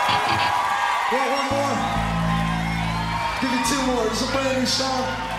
Want one more? Give you two more. It's a brand new song.